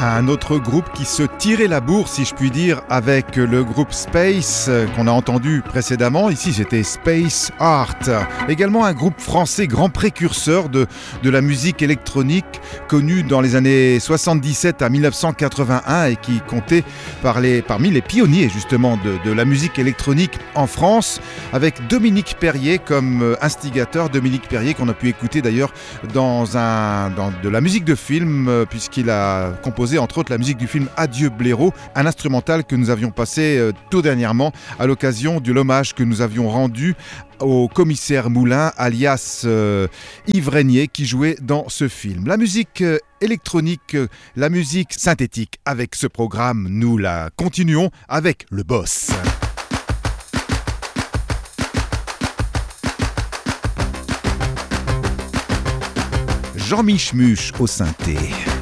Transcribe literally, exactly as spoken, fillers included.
Un autre groupe qui se tirait la bourre, si je puis dire, avec le groupe Space qu'on a entendu précédemment. Ici, c'était Space Art. Également un groupe français grand précurseur de, de la musique électronique, connu dans les années soixante-dix-sept à mille neuf cent quatre-vingt-un et qui comptait par les, parmi les pionniers justement de, de la musique électronique en France, avec Dominique Perrier comme instigateur. Dominique Perrier qu'on a pu écouter d'ailleurs dans, un, dans de la musique de film, puisqu'il a composé entre autres la musique du film Adieu Blaireau, un instrumental que nous avions passé euh, tout dernièrement à l'occasion de l'hommage que nous avions rendu au commissaire Moulin, alias euh, Yves Régnier, qui jouait dans ce film. La musique euh, électronique, euh, la musique synthétique, avec ce programme, nous la continuons avec le boss. Jean Michmuche au synthé.